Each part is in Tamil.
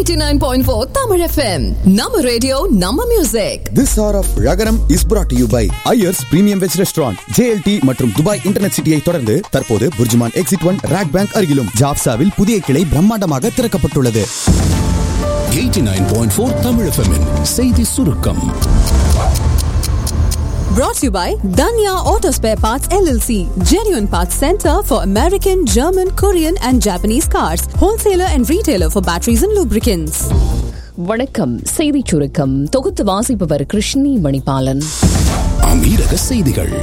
89.4 Tamil FM. Nama radio, Nama music. This hour of Ragaram is brought to you by Ayers Premium Veg Restaurant, JLT மற்றும் துபாய் இன்டர்நெட் சிட்டியை தொடர்ந்து தற்போது புர்ஜுமான் எக்ஸிட் 1 ராக் பேங்க் அருகிலும் ஜாப்சாவில் புதிய கிளை பிரம்மாண்டமாக திறக்கப்பட்டுள்ளது. 89.4 Tamil FM'in செய்தி சுருக்கம். Brought to you by Danya Auto Spare Parts LLC, genuine parts center for American, German, Korean and Japanese cars, wholesaler and retailer for batteries and lubricants. வணக்கம். செய்திச் சுருக்கம் தொகுத்து வாசிப்பவர் கிருஷ்ணி மணிபாலன். அமீரக செய்திகள்.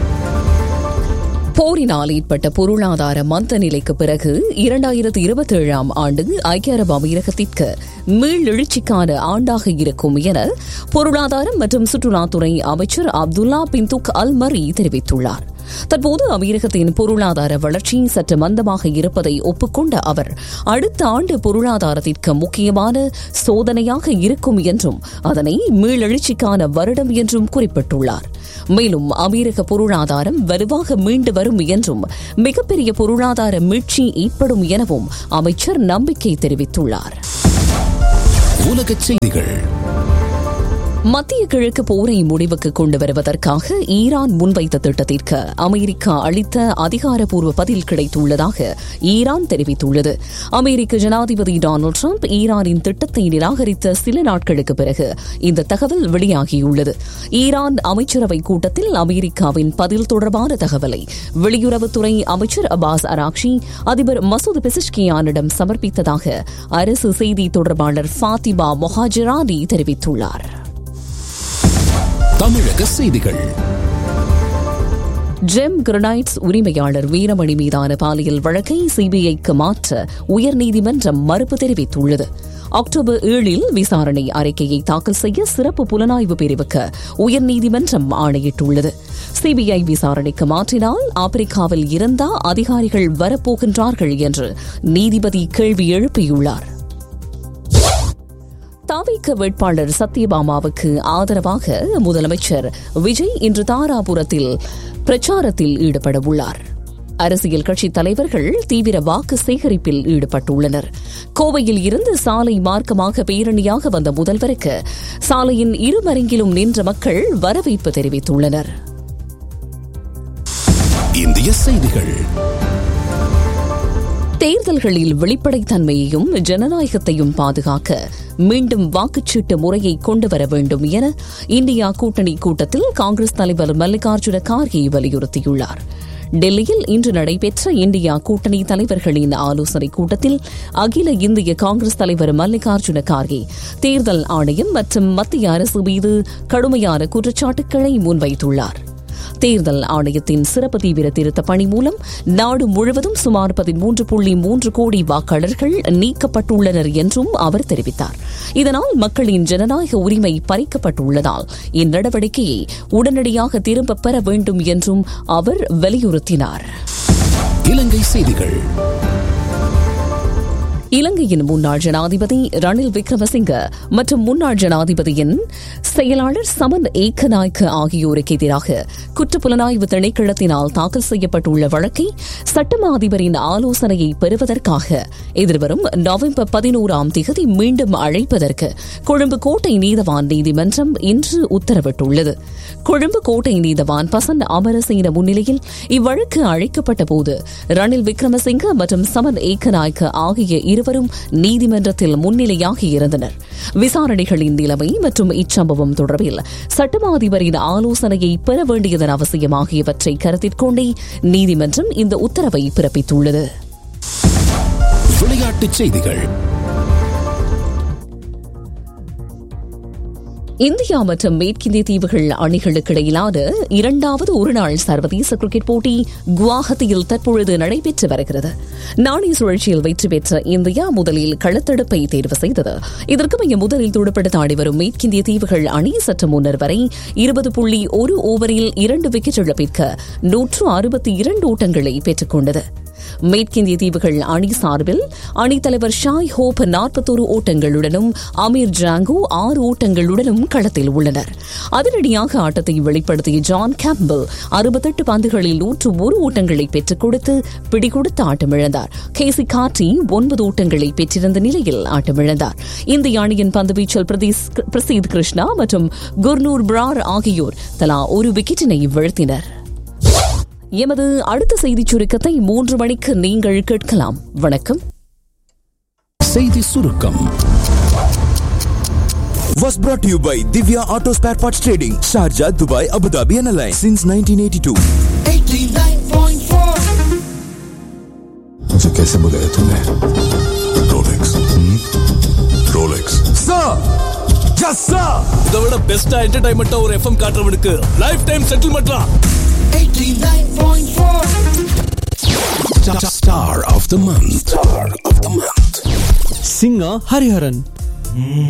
போரினால் ஏற்பட்ட பொருளாதார மந்த நிலைக்கு பிறகு 2027ஆம் ஆண்டு ஐக்கிய அரபு அமீரகத்திற்கு மீளெழுச்சிக்கான ஆண்டாக இருக்கும் என பொருளாதாரம் மற்றும் சுற்றுலாத்துறை அமைச்சர் அப்துல்லா பின் துக் அல் மரி தெரிவித்துள்ளார். தற்போது அமீரகத்தின் பொருளாதார வளர்ச்சி சற்று மந்தமாக இருப்பதை ஒப்புக்கொண்ட அவர் அடுத்த ஆண்டு பொருளாதாரத்திற்கு முக்கியமான சோதனையாக இருக்கும் என்றும் அதனை மீளெழுச்சிக்கான வருடம் என்றும் குறிப்பிட்டுள்ளார். மேலும் அமீரக பொருளாதாரம் வலுவாக மீண்டு வரும் என்றும் மிகப்பெரிய பொருளாதார மீட்சி ஏற்படும் எனவும் அமைச்சர் நம்பிக்கை தெரிவித்துள்ளார். உலகச் செய்திகள். மத்திய கிழக்கு போரை முடிவுக்கு கொண்டு வருவதற்காக ஈரான் முன்வைத்த திட்டத்திற்கு அமெரிக்கா அளித்த அதிகாரப்பூர்வ பதில் கிடைத்துள்ளதாக ஈரான் தெரிவித்துள்ளது. அமெரிக்க ஜனாதிபதி டொனால்டு டிரம்ப் ஈரானின் திட்டத்தை நிராகரித்த சில நாட்களுக்கு பிறகு இந்த தகவல் வெளியாகியுள்ளது. ஈரான் அமைச்சரவை கூட்டத்தில் அமெரிக்காவின் பதில் தொடர்பான தகவலை வெளியுறவுத்துறை அமைச்சர் அப்பாஸ் அராக்ஷி அதிபர் மசூத் பெசிஷ்கியானிடம் சமர்ப்பித்ததாக அரசு செய்தி தொடர்பாளர் ஃபாத்திமா மொஹாஜிரானி தெரிவித்துள்ளார். தமிழக செய்திகள். ஜெம் கிரனைட்ஸ் உரிமையாளர் வீரமணி மீதான பாலியல் வழக்கை சிபிஐக்கு மாற்ற உயர்நீதிமன்றம் மறுப்பு தெரிவித்துள்ளது. அக்டோபர் 7 விசாரணை அறிக்கையை தாக்கல் செய்ய சிறப்பு புலனாய்வு பிரிவுக்கு உயர்நீதிமன்றம் ஆணையிட்டுள்ளது. சிபிஐ விசாரணைக்கு மாற்றினால் ஆப்பிரிக்காவில் இருந்தா அதிகாரிகள் வரப்போகின்றார்கள் என்று நீதிபதி கேள்வி எழுப்பியுள்ளார். தாவிக வேட்பாளர் சத்யபாமாவுக்கு ஆதரவாக முதலமைச்சர் விஜய் இன்று தாராபுரத்தில் பிரச்சாரத்தில் ஈடுபட உள்ளார். அரசியல் கட்சித் தலைவர்கள் தீவிர வாக்கு சேகரிப்பில் ஈடுபட்டுள்ளனர். கோவையில் இருந்து சாலை மார்க்கமாக பேரணியாக வந்த முதல்வருக்கு சாலையின் இருமருங்கிலும் நின்ற மக்கள் வரவேற்பு தெரிவித்துள்ளனர். இந்திய செய்திகள். தேர்தல்களில் வெளிப்படைத்தன்மையையும் ஜனநாயகத்தையும் பாதுகாக்க மீண்டும் வாக்குச்சீட்டு முறையை கொண்டுவர வேண்டும் என இந்தியா கூட்டணி கூட்டத்தில் காங்கிரஸ் தலைவர் மல்லிகார்ஜுன கார்கே வலியுறுத்தியுள்ளார். டெல்லியில் இன்று நடைபெற்ற இந்தியா கூட்டணி தலைவர்களின் ஆலோசனைக் கூட்டத்தில் அகில இந்திய காங்கிரஸ் தலைவர் மல்லிகார்ஜுன கார்கே தேர்தல் ஆணையம் மற்றும் மத்திய அரசு மீது கடுமையான குற்றச்சாட்டுக்களை முன்வைத்துள்ளார். தேர்தல் ஆணையத்தின் சிறப்பு தீவிர திருத்த பணி மூலம் நாடு முழுவதும் சுமார் 13.3 கோடி வாக்காளர்கள் நீக்கப்பட்டுள்ளனர் என்றும் அவர் தெரிவித்தார். இதனால் மக்களின் ஜனநாயக உரிமை பறிக்கப்பட்டுள்ளதால் இந்நடவடிக்கையை உடனடியாக திரும்பப் பெற வேண்டும் என்றும் அவர் வலியுறுத்தினார். இலங்கை செய்திகள். இலங்கையின் முன்னாள் ஜனாதிபதி ரணில் விக்ரமசிங்க மற்றும் முன்னாள் ஜனாதிபதியின் செயலாளர் சமன் ஏக்கநாயக்க ஆகியோருக்கு எதிராக குற்றப்புலனாய்வு திணைக்களத்தினால் தாக்கல் செய்யப்பட்டுள்ள வழக்கை சட்டமா அதிபரின் ஆலோசனையை பெறுவதற்காக எதிர்வரும் நவம்பர் 11 மீண்டும் அழைப்பதற்கு கொழும்பு கோட்டை நீதவான் நீதிமன்றம் இன்று உத்தரவிட்டுள்ளது. கொழும்பு கோட்டை நீதவான் பசன் அமரசேன முன்னிலையில் இவ்வழக்கு அழைக்கப்பட்ட போது ரணில் விக்ரமசிங்க மற்றும் சமன் ஏக்கநாயக்க ஆகிய இருவரும் நீதிமன்றத்தில் முன்னிலையாகி இருந்தனர். விசாரணைகளின் நிலைமை மற்றும் இச்சம்பவம் தொடர்பில் சட்டமா அதிபரின் ஆலோசனையை பெற வேண்டியதன் அவசியம் ஆகியவற்றை கருத்திற்கொண்டே நீதிமன்றம் இந்த உத்தரவை பிறப்பித்துள்ளது. விளையாட்டுச் செய்திகள். இந்தியா மற்றும் மேற்கிந்திய தீவுகள் அணிகளுக்கு இடையிலான 2வது ஒருநாள் சர்வதேச கிரிக்கெட் போட்டி குவாஹத்தியில் தற்பொழுது நடைபெற்று வருகிறது. நாணய சுழற்சியில் வெற்றி பெற்ற இந்தியா முதலில் களத்தடுப்பை தேர்வு செய்தது. இதற்கு முதலில் துடுப்படுத்த ஆடிவரும் மேற்கிந்திய தீவுகள் அணி சற்று முன்னர் வரை 20.1 ஓவரில் 2 விக்கெட் இழப்பிற்கு 162 ஓட்டங்களை பெற்றுக் கொண்டது. மேற்கிந்திய தீவுகள் அணி சார்பில் அணித்தலைவர் ஷாய் ஹோப் 41 ஓட்டங்களுடனும் அமீர் ஜாங்கோ 6 ஓட்டங்களுடனும் களத்தில் உள்ளனர். அதிரடியாக ஆட்டத்தை வெளிப்படுத்திய ஜான் கேம்பல் 68 பந்துகளில் 101 ஓட்டங்களை பெற்றுக் கொடுத்து பிடிகொடுத்து ஆட்டமிழந்தார். கேசி கார்டி 9 ஓட்டங்களை பெற்றிருந்த நிலையில் ஆட்டமிழந்தார். இந்திய அணியின் பந்துவீச்சல் பிரசீத் கிருஷ்ணா மற்றும் குர்னூர் பிரார் ஆகியோர் தலா ஒரு விக்கெட்டினை வீழ்த்தினர். எமது அடுத்த செய்திச் சுருக்கத்தை 3 மணிக்கு நீங்கள் கேட்கலாம். வணக்கம். செய்தி சுருக்கம் was brought to you by Divya Auto Spare Parts Trading, Sharjah, Dubai, Abu Dhabi and Alliance since 1982. 89.4 मुझे कैसे बुलाया तूने? Rolex Rolex Sir! Yes sir! இதை விட பெஸ்டா என்டர்டைன்மெண்டா ஒரு FM காட்டுறவனுக்கு life time செட்டில்மெண்ட்லாம் 89.4 Star of the month. Singer Hariharan.